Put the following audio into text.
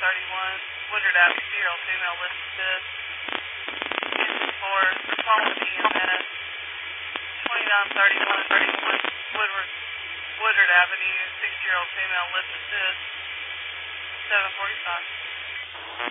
Woodard Avenue, 6-year-old female listed for response EMS. 2931 Woodard Avenue, 6-year-old female listed 745.